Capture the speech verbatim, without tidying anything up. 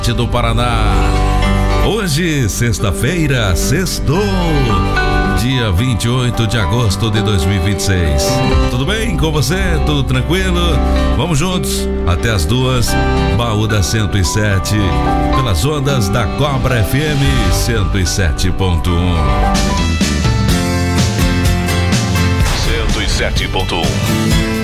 do Paraná. Hoje, sexta-feira, sextou, dia vinte e oito de agosto de dois mil e vinte e seis. Tudo bem com você? Tudo tranquilo? Vamos juntos até as duas. Baú da cento e sete, pelas ondas da Cobra F M cento e sete ponto um. cento e sete ponto um.